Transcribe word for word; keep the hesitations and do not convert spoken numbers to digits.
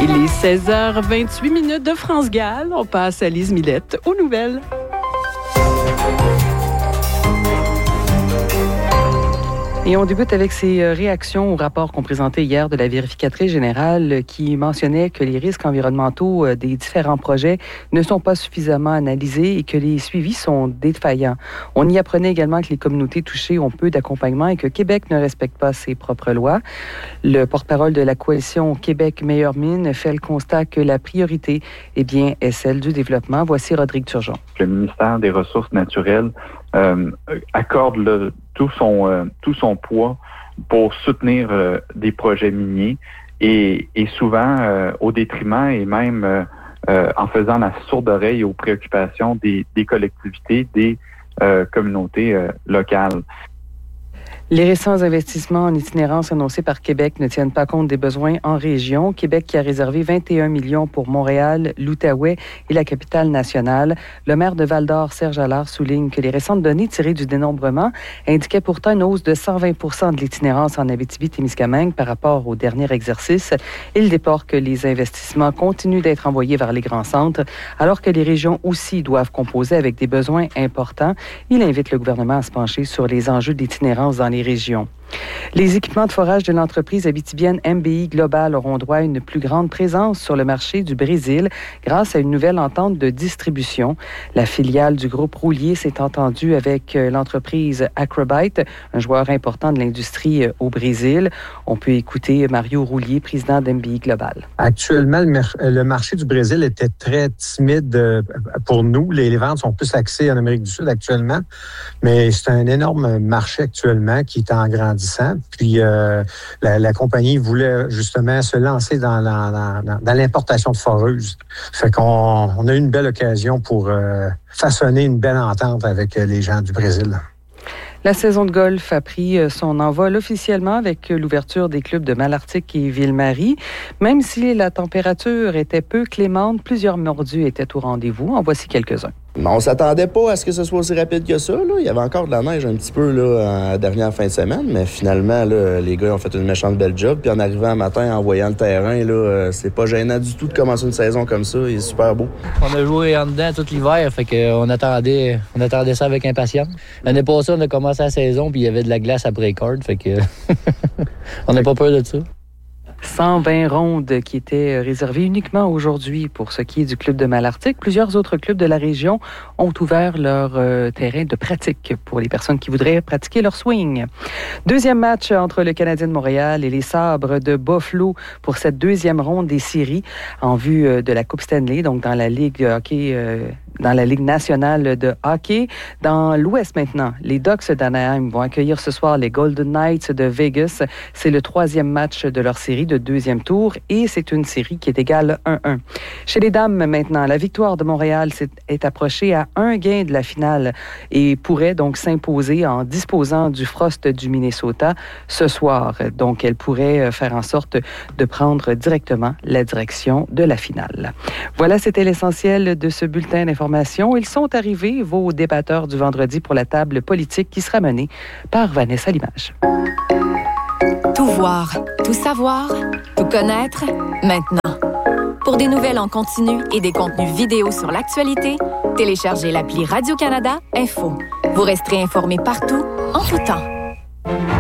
Il est seize heures vingt-huit minutes de France Gall. On passe à Lise Millette aux nouvelles. Et on débute avec ses réactions au rapport qu'on présentait hier de la vérificatrice générale qui mentionnait que les risques environnementaux des différents projets ne sont pas suffisamment analysés et que les suivis sont défaillants. On y apprenait également que les communautés touchées ont peu d'accompagnement et que Québec ne respecte pas ses propres lois. Le porte-parole de la coalition Québec Meilleure Mine fait le constat que la priorité eh bien, est celle du développement. Voici Rodrigue Turgeon. Le ministère des Ressources naturelles euh, accorde le tout son euh, tout son poids pour soutenir euh, des projets miniers et, et souvent euh, au détriment et même euh, euh, en faisant la sourde oreille aux préoccupations des, des collectivités, des euh, communautés euh, locales. Les récents investissements en itinérance annoncés par Québec ne tiennent pas compte des besoins en région. Québec qui a réservé vingt et un millions pour Montréal, l'Outaouais et la capitale nationale. Le maire de Val-d'Or, Serge Allard, souligne que les récentes données tirées du dénombrement indiquaient pourtant une hausse de cent vingt pour cent de l'itinérance en Abitibi-Témiscamingue par rapport au dernier exercice. Il déplore que les investissements continuent d'être envoyés vers les grands centres, alors que les régions aussi doivent composer avec des besoins importants. Il invite le gouvernement à se pencher sur les enjeux d'itinérance dans les régions. Les équipements de forage de l'entreprise abitibienne M B I Global auront droit à une plus grande présence sur le marché du Brésil grâce à une nouvelle entente de distribution. La filiale du groupe Roulier s'est entendue avec l'entreprise Acrobite, un joueur important de l'industrie au Brésil. On peut écouter Mario Roulier, président d'M B I Global. Actuellement, le, mer- le marché du Brésil était très timide pour nous. Les, les ventes sont plus axées en Amérique du Sud actuellement, mais c'est un énorme marché actuellement qui est en grandissant. Puis euh, la, la compagnie voulait justement se lancer dans, la, dans, dans l'importation de foreuses. Fait qu'on on a eu une belle occasion pour euh, façonner une belle entente avec les gens du Brésil. La saison de golf a pris son envol officiellement avec l'ouverture des clubs de Malartic et Ville-Marie. Même si la température était peu clémente, plusieurs mordus étaient au rendez-vous. En voici quelques-uns. Mais on s'attendait pas à ce que ce soit aussi rapide que ça. Là. Il y avait encore de la neige un petit peu là, en la dernière fin de semaine, mais finalement, là, les gars ont fait une méchante belle job. Puis en arrivant un matin, en voyant le terrain, là, c'est pas gênant du tout de commencer une saison comme ça. Il est super beau. On a joué en dedans tout l'hiver, fait qu'on attendait, on attendait ça avec impatience. L'année passée, on a commencé la saison, puis il y avait de la glace à break-hard, fait que on n'a pas peur de ça. cent vingt rondes qui étaient réservées uniquement aujourd'hui pour ce qui est du club de Malartic. Plusieurs autres clubs de la région ont ouvert leur euh, terrain de pratique pour les personnes qui voudraient pratiquer leur swing. Deuxième match entre le Canadien de Montréal et les Sabres de Buffalo pour cette deuxième ronde des séries en vue euh, de la Coupe Stanley, donc dans la Ligue hockey euh, dans la Ligue nationale de hockey. Dans l'Ouest maintenant, les Ducks d'Anaheim vont accueillir ce soir les Golden Knights de Vegas. C'est le troisième match de leur série de deuxième tour et c'est une série qui est égale un un. Chez les dames maintenant, la victoire de Montréal est approchée à un gain de la finale et pourrait donc s'imposer en disposant du Frost du Minnesota ce soir. Donc, elle pourrait faire en sorte de prendre directement la direction de la finale. Voilà, c'était l'essentiel de ce bulletin d'information. Ils sont arrivés, vos débatteurs du vendredi pour la table politique qui sera menée par Vanessa Limage. Tout voir, tout savoir, tout connaître, maintenant. Pour des nouvelles en continu et des contenus vidéo sur l'actualité, téléchargez l'appli Radio-Canada Info. Vous resterez informés partout, en tout temps.